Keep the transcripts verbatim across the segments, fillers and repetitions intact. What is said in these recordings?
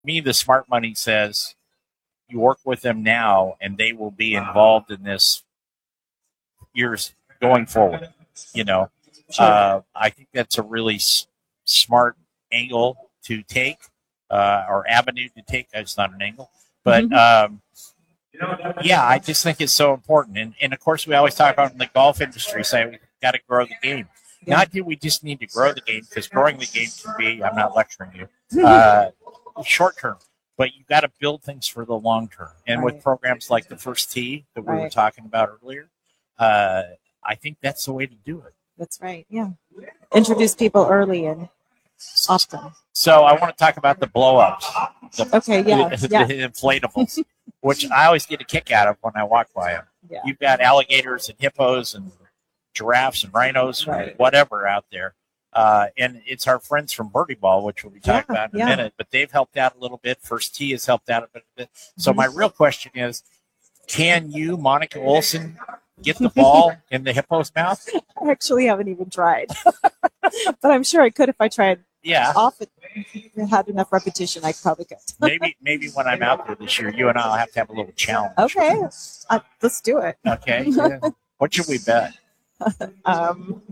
me, the smart money says you work with them now, and they will be involved in this years going forward. You know, Sure. uh, I think that's a really s- smart angle to take, uh, or avenue to take. It's not an angle, but um, yeah, I just think it's so important. And, and of course, we always talk about in the golf industry, say we've got to grow the game. Yeah. Not that we just need to grow the game, because growing the game can be, I'm not lecturing you, uh, short term, but you've got to build things for the long term. And Right. with programs like the First Tee that we were Right. talking about earlier, uh, I think that's the way to do it. That's right. Yeah. Introduce people early and often. So I want to talk about the blow-ups. The, Okay, yeah, the, yeah. the inflatables, which I always get a kick out of when I walk by them. Yeah. You've got alligators and hippos and giraffes and rhinos, Right. and whatever out there. Uh, and it's our friends from Birdie Ball, which we'll be talking Yeah, about in yeah. a minute, but they've helped out a little bit. First Tee has helped out a bit. bit. So Mhm. my real question is, can you, Monica Olson, get the ball in the hippo's mouth? I actually haven't even tried, but I'm sure I could if I tried Yeah. often. If I had enough repetition, I probably could. maybe maybe when I'm out there this year, you and I will have to have a little challenge. Okay, uh, let's do it. Okay. Yeah. What should we bet? Um,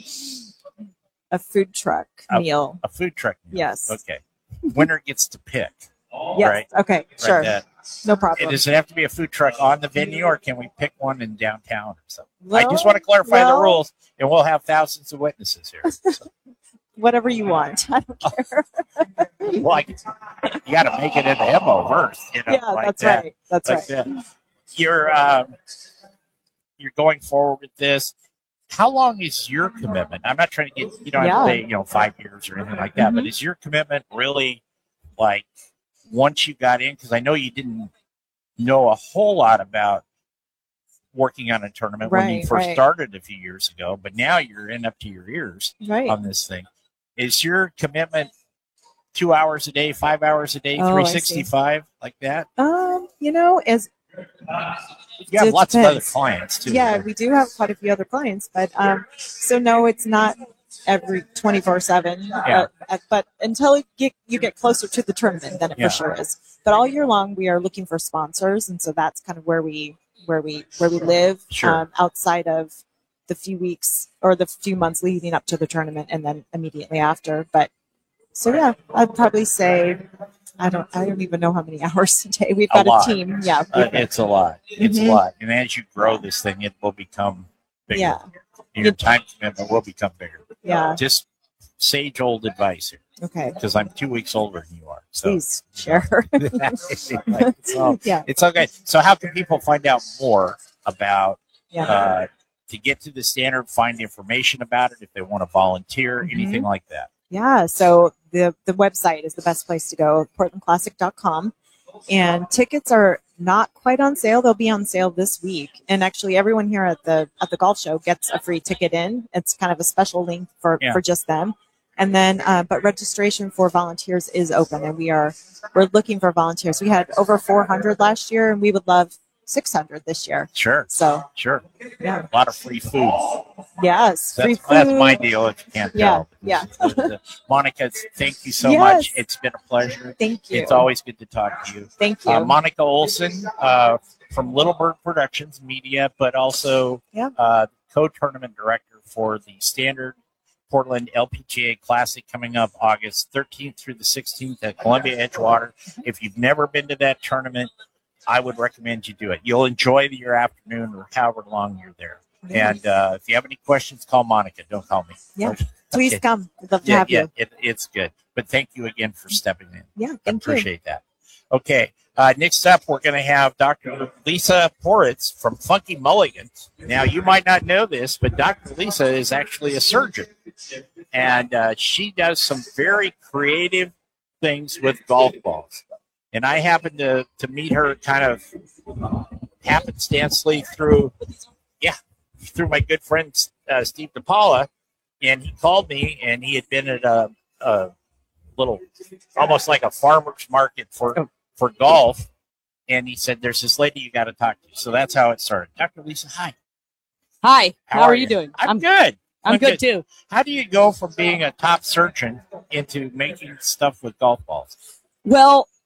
a food truck A- meal. A food truck meal. Yes. Okay. Winner gets to pick. Yes. Right. Okay. Sure. Right, No And problem. does it have to be a food truck on the venue, or can we pick one in downtown or something? I Well, just want to clarify well, the rules, and we'll have thousands of witnesses here. So, Whatever you want. I don't care. well, I, you got to make it in the hippo first. You know, Yeah, like that's that. right. That's Like right. that. You're um, you're going forward with this. How long is your commitment? I'm not trying to get you don't have Yeah. to say you know five years or anything like that, but Mhm. is your commitment really like once you got in? Because I know you didn't know a whole lot about working on a tournament when you Right, first right. started a few years ago, but now you're in up to your ears Right. on this thing. Is your commitment two hours a day, five hours a day, Oh, I three see. sixty-five like that? Um, you know, as You have It lots of other depends. clients too. yeah, we do have quite a few other clients, but um, so no, it's not every twenty-four seven. Yeah. Uh, but until you get, you get closer to the tournament, then it Yeah. for sure is. But all year long, we are looking for sponsors, and so that's kind of where we where we where we live. Sure. Um, outside of the few weeks or the few months leading up to the tournament, and then immediately after. But so yeah, I'd probably say I don't I don't even know how many hours a day. We've A got a, lot. team. Yeah. Uh, we've got- it's a lot. It's Mhm. a lot. And as you grow this thing, it will become bigger. yeah. Your time commitment will become bigger. Yeah. Just sage old advice here, Okay. because I'm two weeks older than you are. So Please share. so yeah. it's okay. So how can people find out more about Yeah. uh, to get to the standard, find information about it if they want to volunteer, Mhm. anything like that? Yeah. So the, the website is the best place to go, portland classic dot com. And tickets are not quite on sale. They'll be on sale this week. And actually everyone here at the at the golf show gets a free ticket in. It's kind of a special link for, Yeah. for just them. And then uh, but registration for volunteers is open, and we are we're looking for volunteers. We had over four hundred last year, and we would love six hundred this year. Sure, So sure. yeah. A lot of free food. Yes. Free That's, that's food. my deal if you can't Yeah, tell. yeah. Monica, thank you so Yes. much. It's been a pleasure. Thank you. It's always good to talk to you. Thank you. Uh, Monica Olson uh, from Little Bird Productions Media, but also Yeah. uh, co-tournament director for the Standard Portland L P G A Classic coming up August thirteenth through the sixteenth at Columbia Edgewater. If you've never been to that tournament, I would recommend you do it. You'll enjoy your afternoon or however long you're there. Yeah. And uh, if you have any questions, call Monica. Don't call me. Yeah. Please Okay. come. We'd love to Yeah, have yeah, you. it, it's good. But thank you again for stepping in. Yeah. I Thank you. appreciate that. Okay. Uh, next up, we're going to have Doctor Lisa Poritz from Funky Mulligan. Now, you might not know this, but Doctor Lisa is actually a surgeon. And uh, she does some very creative things with golf balls. And I happened to, to meet her kind of happenstancely through, yeah, through my good friend uh, Steve DePaula. And he called me, and he had been at a, a little, almost like a farmer's market for, for golf. And he said, there's this lady you got to talk to. So that's how it started. Doctor Lisa, hi. Hi, how, are you doing? I'm, I'm good. I'm good too. How do you go from being a top surgeon into making stuff with golf balls? Well,